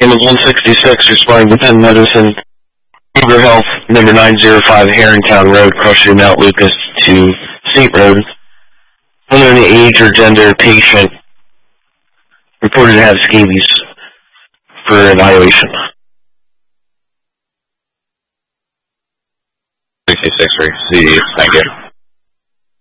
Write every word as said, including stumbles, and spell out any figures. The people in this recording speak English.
Ambulance one sixty-six responding to Penn Medicine, Uber Health, number nine oh five Herringtown Road, crossing Mount Lucas to Saint Road. Unknown age or gender patient reported to have scabies for evaluation. sixty-six, C D, thank you.